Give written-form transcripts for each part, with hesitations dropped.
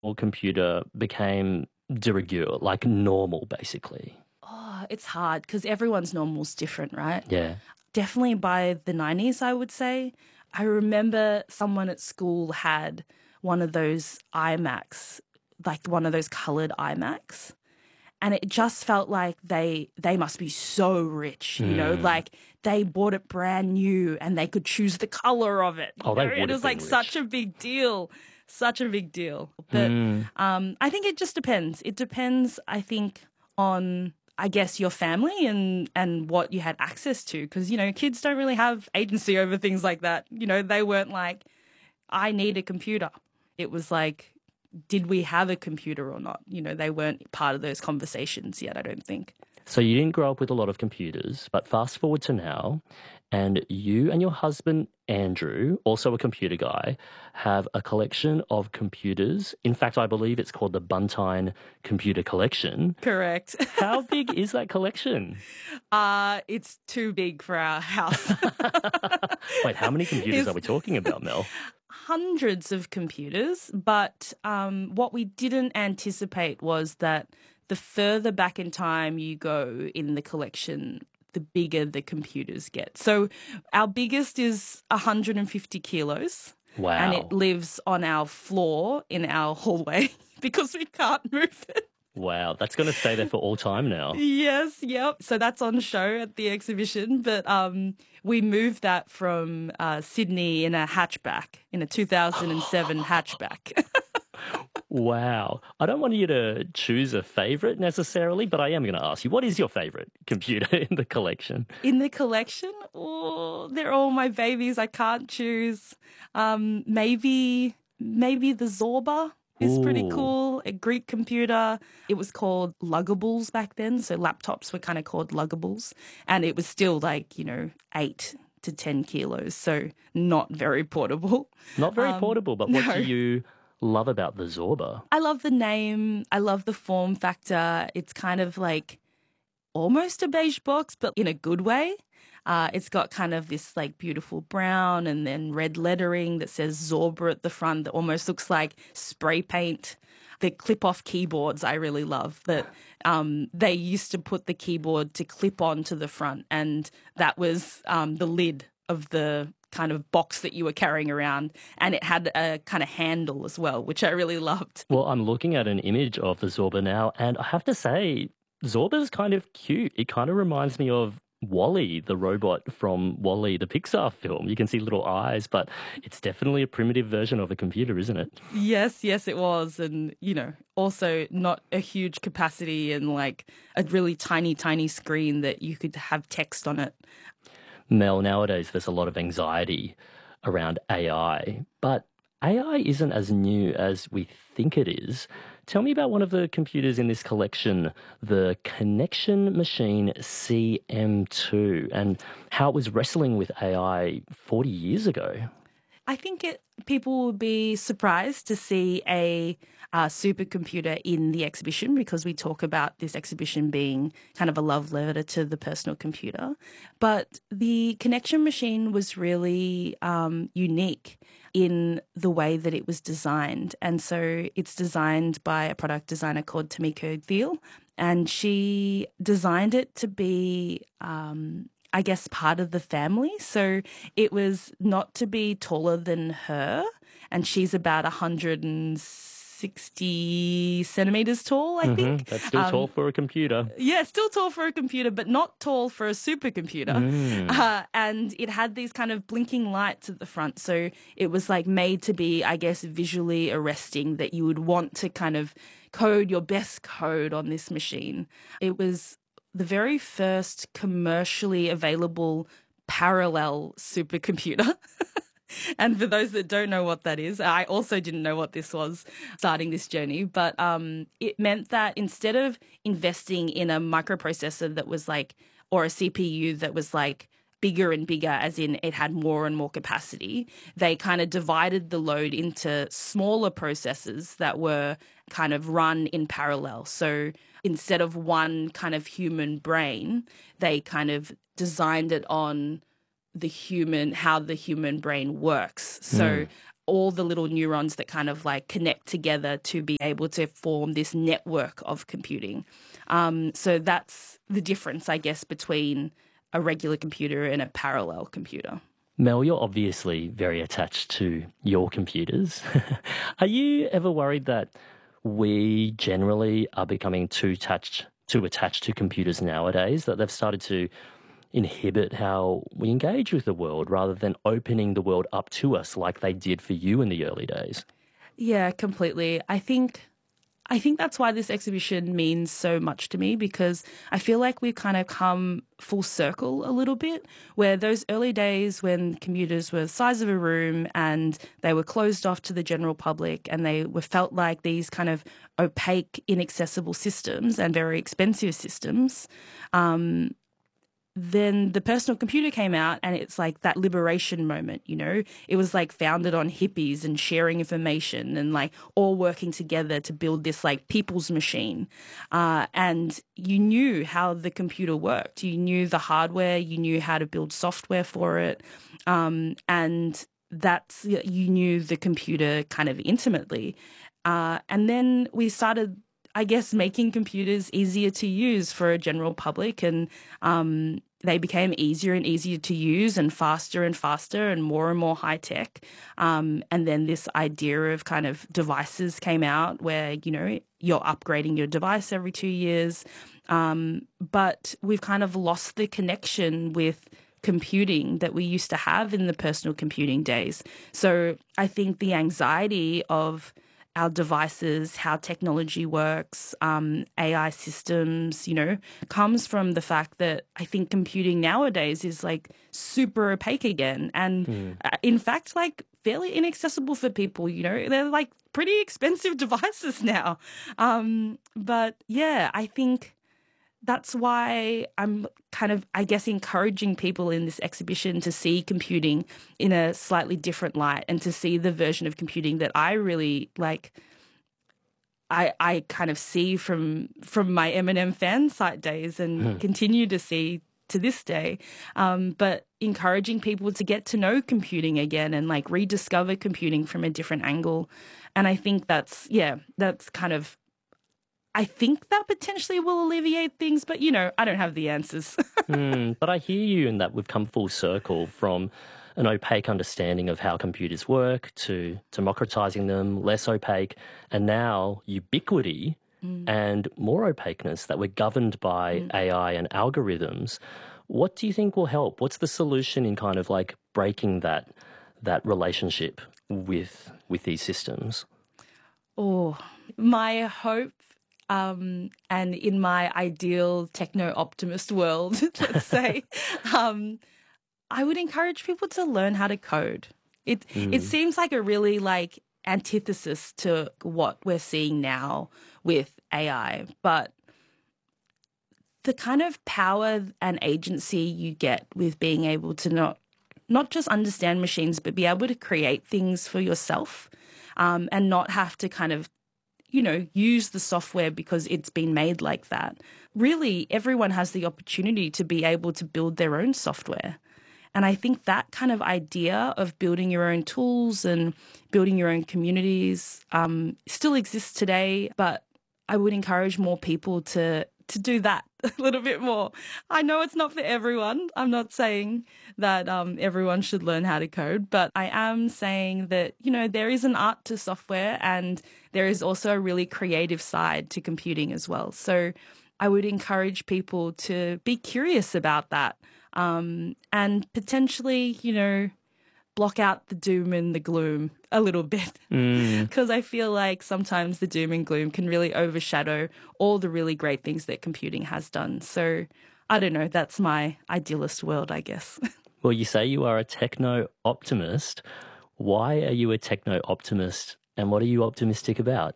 computer became de rigueur, like normal, basically? Oh, it's hard because everyone's normal's different, right? Yeah. Definitely by the 90s, I would say. I remember someone at school had one of those iMacs, like one of those coloured iMacs. And it just felt like they must be so rich, like they bought it brand new and they could choose the color of it. Oh, they would It have was been like rich. such a big deal, such a big deal. But I think it just depends. It depends, I think, on I guess your family and what you had access to, because kids don't really have agency over things like that. They weren't like, I need a computer. It was like, did we have a computer or not? They weren't part of those conversations yet, I don't think. So you didn't grow up with a lot of computers, but fast forward to now, and you and your husband, Andrew, also a computer guy, have a collection of computers. In fact, I believe it's called the Buntine Computer Collection. Correct. How big is that collection? It's too big for our house. Wait, how many computers are we talking about, Mel? Hundreds of computers, but what we didn't anticipate was that the further back in time you go in the collection, the bigger the computers get. So our biggest is 150 kilos. Wow. And it lives on our floor in our hallway because we can't move it. Wow, that's going to stay there for all time now. Yes, yep. So that's on show at the exhibition, but we moved that from Sydney in a hatchback, in a 2007 hatchback. Wow. I don't want you to choose a favourite necessarily, but I am going to ask you, what is your favourite computer in the collection? In the collection? Oh, they're all my babies. I can't choose. Maybe the Zorba is pretty cool. A Greek computer. It was called luggables back then. So laptops were kind of called luggables. And it was still like, 8 to 10 kilos. So not very portable. Not very portable, but what no. do you love about the Zorba? I love the name. I love the form factor. It's kind of like almost a beige box, but in a good way. It's got kind of this like beautiful brown and then red lettering that says Zorba at the front that almost looks like spray paint. The clip-off keyboards I really love that they used to put the keyboard to clip onto the front, and that was the lid of the kind of box that you were carrying around, and it had a kind of handle as well, which I really loved. Well, I'm looking at an image of the Zorba now, and I have to say, Zorba's kind of cute. It kind of reminds me of Wall-E, the robot from Wall-E, the Pixar film. You can see little eyes, but it's definitely a primitive version of a computer, isn't it? Yes, it was. And, also not a huge capacity and like a really tiny, tiny screen that you could have text on it. Mel, nowadays there's a lot of anxiety around AI, but AI isn't as new as we think it is. Tell me about one of the computers in this collection, the Connection Machine CM2, and how it was wrestling with AI 40 years ago. I think people will be surprised to see a supercomputer in the exhibition, because we talk about this exhibition being kind of a love letter to the personal computer. But the Connection Machine was really unique in the way that it was designed. And so it's designed by a product designer called Tamiko Thiel, and she designed it to be I guess, part of the family. So it was not to be taller than her, and she's about 160 centimeters tall, I think. That's still tall for a computer. Yeah, still tall for a computer, but not tall for a supercomputer. And it had these kind of blinking lights at the front. So it was like made to be, I guess, visually arresting, that you would want to kind of code your best code on this machine. It was the very first commercially available parallel supercomputer. And for those that don't know what that is, I also didn't know what this was starting this journey, but it meant that instead of investing in a microprocessor that was like, or a CPU that was like bigger and bigger, as in it had more and more capacity, they kind of divided the load into smaller processors that were kind of run in parallel. So instead of one kind of human brain, they kind of designed it on how the human brain works. So all the little neurons that kind of like connect together to be able to form this network of computing. So that's the difference, I guess, between a regular computer and a parallel computer. Mel, you're obviously very attached to your computers. Are you ever worried that we generally are becoming too attached to computers nowadays, that they've started to inhibit how we engage with the world rather than opening the world up to us like they did for you in the early days? Yeah, completely. I think that's why this exhibition means so much to me, because I feel like we've kind of come full circle a little bit, where those early days when computers were the size of a room and they were closed off to the general public and they were felt like these kind of opaque, inaccessible systems and very expensive systems, then the personal computer came out, and it's like that liberation moment, you know? It was like founded on hippies and sharing information and like all working together to build this like people's machine. And you knew how the computer worked. You knew the hardware, you knew how to build software for it. And you knew the computer kind of intimately. And then we started, I guess, making computers easier to use for a general public, and they became easier and easier to use and faster and more high tech. And then this idea of kind of devices came out where, you know, you're upgrading your device every 2 years. But we've kind of lost the connection with computing that we used to have in the personal computing days. So I think the anxiety of our devices, how technology works, AI systems, you know, comes from the fact that I think computing nowadays is like super opaque again. And in fact, like fairly inaccessible for people, you know, they're like pretty expensive devices now. But yeah, I think that's why I'm kind of, I guess, encouraging people in this exhibition to see computing in a slightly different light and to see the version of computing that I really like. I kind of see from my Eminem fan site days and continue to see to this day. But encouraging people to get to know computing again and like rediscover computing from a different angle. And I think that's kind of, I think that potentially will alleviate things, but, you know, I don't have the answers. But I hear you in that we've come full circle from an opaque understanding of how computers work to democratizing them, less opaque, and now ubiquity and more opaqueness, that we're governed by AI and algorithms. What do you think will help? What's the solution in kind of like breaking that relationship with these systems? Oh, my hope, and in my ideal techno-optimist world, let's say, I would encourage people to learn how to code. It seems like a really like antithesis to what we're seeing now with AI, but the kind of power and agency you get with being able to not just understand machines, but be able to create things for yourself, and not have to kind of, you know, use the software because it's been made like that. Really, everyone has the opportunity to be able to build their own software. And I think that kind of idea of building your own tools and building your own communities still exists today, but I would encourage more people to do that a little bit more. I know it's not for everyone. I'm not saying that everyone should learn how to code, but I am saying that, you know, there is an art to software and there is also a really creative side to computing as well. So I would encourage people to be curious about that, and potentially, you know, block out the doom and the gloom a little bit, because I feel like sometimes the doom and gloom can really overshadow all the really great things that computing has done. So I don't know, that's my idealist world, I guess. Well, you say you are a techno-optimist. Why are you a techno-optimist and what are you optimistic about?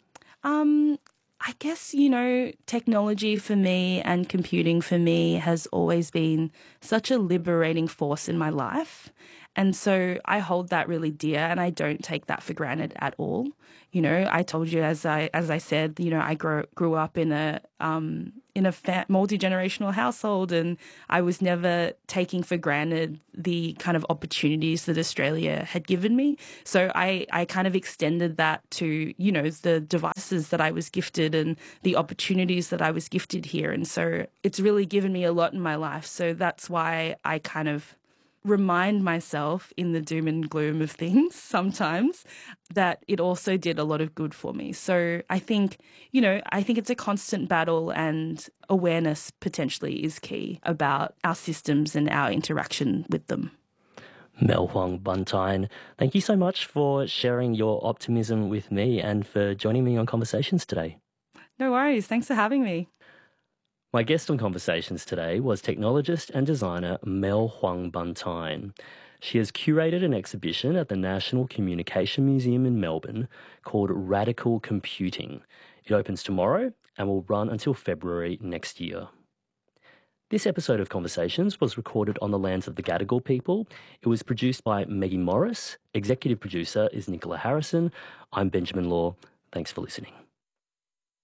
I guess, you know, technology for me and computing for me has always been such a liberating force in my life. And so I hold that really dear and I don't take that for granted at all. You know, I told you, as I said, you know, I grew up in in a multi-generational household, and I was never taking for granted the kind of opportunities that Australia had given me. So I kind of extended that to, you know, the devices that I was gifted and the opportunities that I was gifted here. And so it's really given me a lot in my life. So that's why I kind of remind myself in the doom and gloom of things sometimes that it also did a lot of good for me. So I think, you know, I think it's a constant battle, and awareness potentially is key about our systems and our interaction with them. Mel Huang Buntyne, thank you so much for sharing your optimism with me and for joining me on Conversations today. No worries. Thanks for having me. My guest on Conversations today was technologist and designer Mel Huang Buntyne. She has curated an exhibition at the National Communication Museum in Melbourne called Radical Computing. It opens tomorrow and will run until February next year. This episode of Conversations was recorded on the lands of the Gadigal people. It was produced by Maggie Morris. Executive producer is Nicola Harrison. I'm Benjamin Law. Thanks for listening.